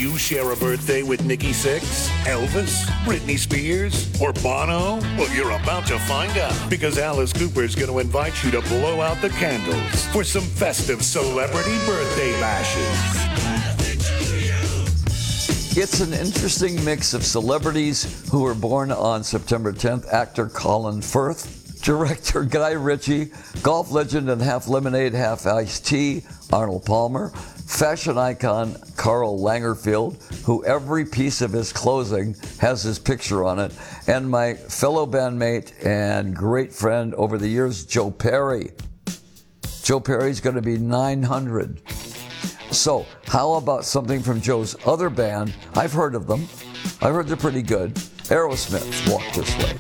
you share a birthday with Nikki Sixx, Elvis, Britney Spears, or Bono? Well, you're about to find out because Alice Cooper's going to invite you to blow out the candles for some festive celebrity birthday bashes. It's an interesting mix of celebrities who were born on September 10th. Actor Colin Firth, director Guy Ritchie, golf legend and half lemonade, half iced tea, Arnold Palmer, fashion icon Karl Lagerfeld, who every piece of his clothing has his picture on it, and my fellow bandmate and great friend over the years, Joe Perry. Joe Perry's going to be 900. So, how about something from Joe's other band? I've heard of them. I heard they're pretty good. Aerosmith, Walk This Way.